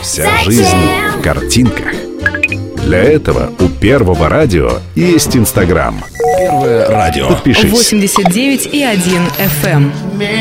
Вся жизнь в картинках. Для этого у Первого радио есть Инстаграм. Первое радио. Подпишись. 89,1 FM.